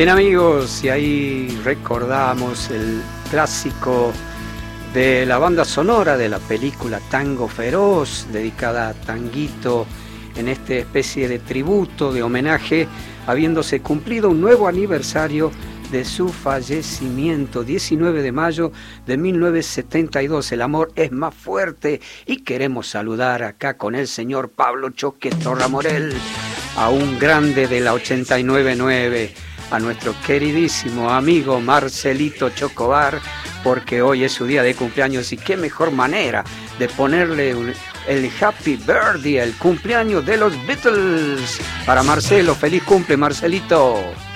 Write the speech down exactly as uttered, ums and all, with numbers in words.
Bien amigos, y ahí recordamos el clásico de la banda sonora de la película Tango Feroz, dedicada a Tanguito, en esta especie de tributo, de homenaje, habiéndose cumplido un nuevo aniversario de su fallecimiento, diecinueve de mayo de mil novecientos setenta y dos. El amor es más fuerte, y queremos saludar acá con el señor Pablo Choque Torramorel, a un grande de la ochenta y nueve nueve, a nuestro queridísimo amigo Marcelito Chocobar, porque hoy es su día de cumpleaños, y qué mejor manera de ponerle un, el Happy Birthday, el cumpleaños de los Beatles. Para Marcelo, feliz cumple, Marcelito.